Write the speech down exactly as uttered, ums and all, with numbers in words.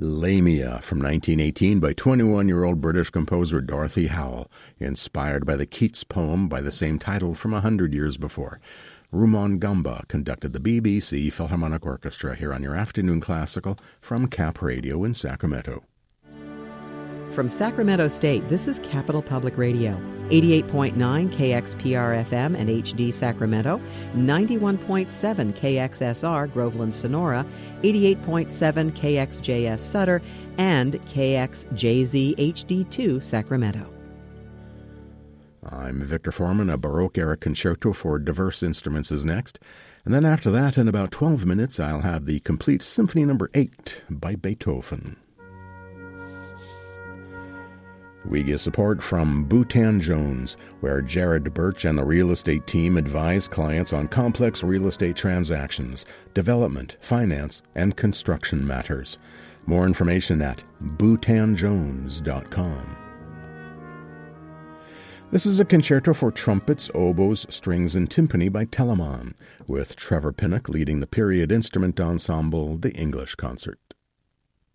Lamia from nineteen eighteen by twenty-one-year-old British composer Dorothy Howell, inspired by the Keats poem by the same title from a hundred years before. Rumon Gamba conducted the B B C Philharmonic Orchestra here on your Afternoon Classical from Cap Radio in Sacramento. From Sacramento State, this is Capital Public Radio, eighty-eight point nine K X P R F M and H D Sacramento, ninety-one point seven K X S R Groveland Sonora, eighty-eight point seven K X J S Sutter, and K X J Z H D two Sacramento. I'm Victor Foreman. A Baroque-era concerto for diverse instruments is next. And then after that, in about twelve minutes, I'll have the complete Symphony Number eight by Beethoven. We get support from Bhutan Jones, where Jared Birch and the real estate team advise clients on complex real estate transactions, development, finance, and construction matters. More information at bhutan jones dot com. This is a concerto for trumpets, oboes, strings, and timpani by Telemann, with Trevor Pinnock leading the period instrument ensemble, the English Concert.